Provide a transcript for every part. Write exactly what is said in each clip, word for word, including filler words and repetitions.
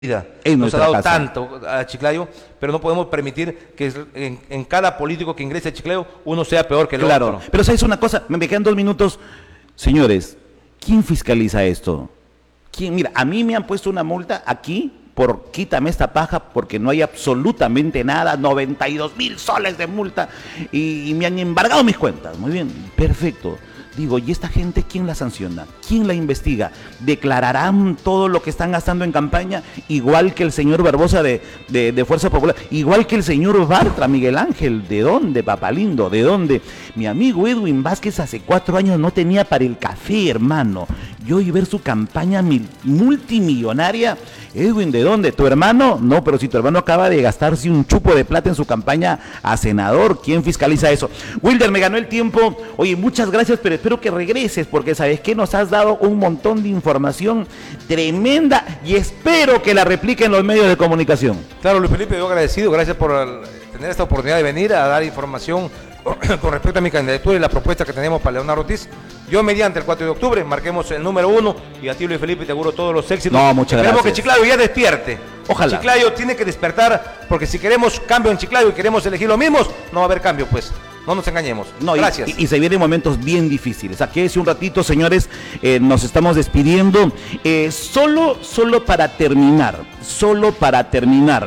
En nos ha dado casa. tanto a Chiclayo, pero no podemos permitir que en, en cada político que ingrese a Chiclayo uno sea peor que el claro. otro. Pero sabes una cosa, me quedan dos minutos. Señores, ¿quién fiscaliza esto? ¿Quién? Mira, a mí me han puesto una multa aquí por quítame esta paja porque no hay absolutamente nada, noventa y dos mil soles de multa y, y me han embargado mis cuentas. Muy bien, perfecto. Digo, ¿y esta gente quién la sanciona? ¿Quién la investiga? ¿Declararán todo lo que están gastando en campaña? Igual que el señor Barbosa de, de, de Fuerza Popular, igual que el señor Bartra, Miguel Ángel. ¿De dónde, papalindo? ¿De dónde? Mi amigo Edwin Vázquez hace cuatro años no tenía para el café, hermano. Yo y ver su campaña multimillonaria. Edwin, ¿de dónde? ¿Tu hermano? No, pero si tu hermano acaba de gastarse un chupo de plata en su campaña a senador, ¿quién fiscaliza eso? Wilder, me ganó el tiempo. Oye, muchas gracias, pero espero que regreses, porque ¿sabes qué? Nos has dado un montón de información tremenda y espero que la repliquen los medios de comunicación. Claro, Luis Felipe, yo agradecido, gracias por el, tener esta oportunidad de venir a dar información con respecto a mi candidatura y la propuesta que tenemos para Leonardo Ortiz. Yo mediante el cuatro de octubre marquemos el número uno y a ti, Luis Felipe, te auguro todos los éxitos. No, muchas Esperemos gracias. que Chiclayo ya despierte. Ojalá. Chiclayo tiene que despertar, porque si queremos cambio en Chiclayo y queremos elegir los mismos, no va a haber cambio, pues. No nos engañemos. No, gracias. Y, y, y se vienen momentos bien difíciles. Aquí hace un ratito, señores, eh, nos estamos despidiendo. Eh, solo, solo para terminar, solo para terminar.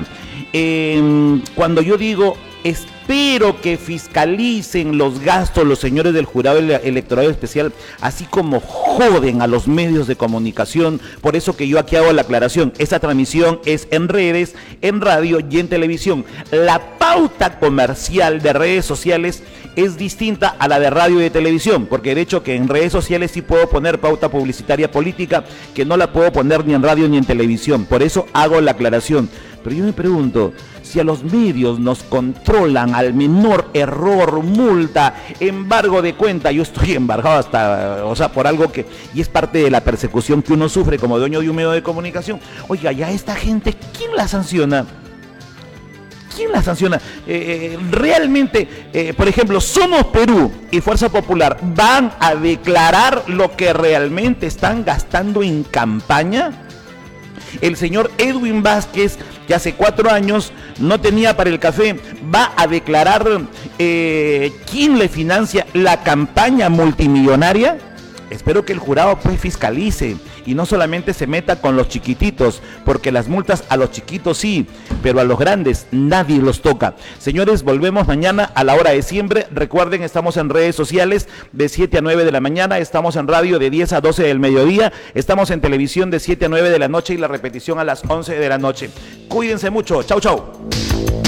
Eh, cuando yo digo, espero que fiscalicen los gastos los señores del jurado ele electoral especial, así como joden a los medios de comunicación. Por eso que yo aquí hago la aclaración. Esta transmisión es en redes, en radio y en televisión. La pauta comercial de redes sociales es distinta a la de radio y de televisión, porque de hecho que en redes sociales sí puedo poner pauta publicitaria política, que no la puedo poner ni en radio ni en televisión. Por eso hago la aclaración. Pero yo me pregunto, si a los medios nos controlan al menor error, multa, embargo de cuenta, yo estoy embargado hasta, o sea, por algo que, y es parte de la persecución que uno sufre como dueño de un medio de comunicación. Oiga, ya esta gente, ¿quién la sanciona? ¿Quién la sanciona? Eh, realmente, eh, por ejemplo, Somos Perú y Fuerza Popular van a declarar lo que realmente están gastando en campaña. El señor Edwin Vázquez, que hace cuatro años no tenía para el café, va a declarar eh, quién le financia la campaña multimillonaria. Espero que el jurado pues fiscalice y no solamente se meta con los chiquititos, porque las multas a los chiquitos sí, pero a los grandes nadie los toca. Señores, volvemos mañana a la hora de siempre. Recuerden, estamos en redes sociales de siete a nueve de la mañana, estamos en radio de diez a doce del mediodía, estamos en televisión de siete a nueve de la noche y la repetición a las once de la noche. Cuídense mucho. Chau, chau.